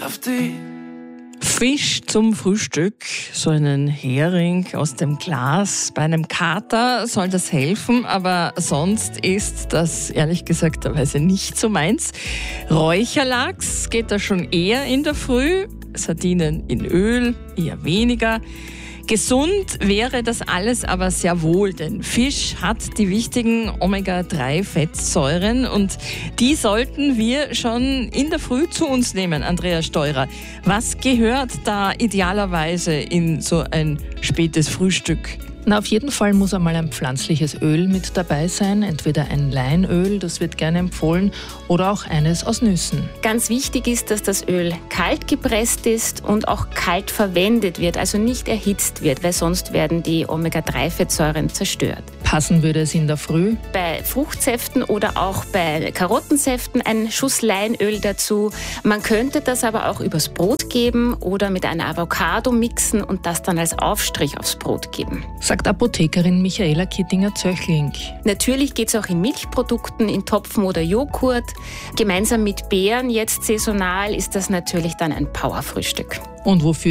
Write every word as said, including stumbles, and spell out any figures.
auf dich. Fisch zum Frühstück, so einen Hering aus dem Glas. Bei einem Kater soll das helfen, aber sonst ist das ehrlich gesagt nicht so meins. Räucherlachs geht da schon eher in der Früh, Sardinen in Öl eher weniger. Gesund wäre das alles aber sehr wohl, denn Fisch hat die wichtigen Omega drei Fettsäuren und die sollten wir schon in der Früh zu uns nehmen, Andrea Steurer. Was gehört da idealerweise in so ein spätes Frühstück? Na, auf jeden Fall muss einmal ein pflanzliches Öl mit dabei sein, entweder ein Leinöl, das wird gerne empfohlen, oder auch eines aus Nüssen. Ganz wichtig ist, dass das Öl kalt gepresst ist und auch kalt verwendet wird, also nicht erhitzt wird, weil sonst werden die Omega drei Fettsäuren zerstört. Passen würde es in der Früh? Bei Fruchtsäften oder auch bei Karottensäften ein Schuss Leinöl dazu. Man könnte das aber auch übers Brot geben oder mit einer Avocado mixen und das dann als Aufstrich aufs Brot geben. Sagt Apothekerin Michaela Kittinger-Zöchling. Natürlich geht es auch in Milchprodukten, in Topfen oder Joghurt. Gemeinsam mit Beeren, jetzt saisonal, ist das natürlich dann ein Powerfrühstück. Und wofür